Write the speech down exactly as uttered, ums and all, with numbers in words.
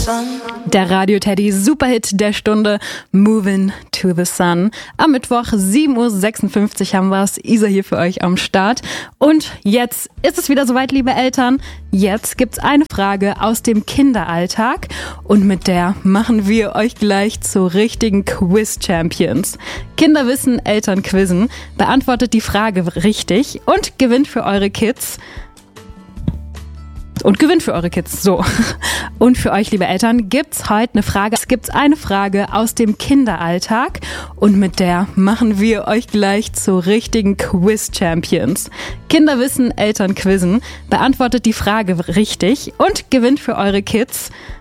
Der Radio Teddy Superhit der Stunde, Moving to the Sun. Am Mittwoch, sieben Uhr sechsundfünfzig haben wir's. Isa hier für euch am Start. Und jetzt ist es wieder soweit, liebe Eltern. Jetzt gibt's eine Frage aus dem Kinderalltag. Und mit der machen wir euch gleich zu richtigen Quiz-Champions. Kinder wissen, Eltern quizzen. Beantwortet die Frage richtig und gewinnt für eure Kids Und gewinnt für eure Kids. So. Und für euch, liebe Eltern, gibt's heute eine Frage. Es gibt eine Frage aus dem Kinderalltag. Und mit der machen wir euch gleich zu richtigen Quiz-Champions. Kinder wissen, Eltern quizzen. Beantwortet die Frage richtig und gewinnt für eure Kids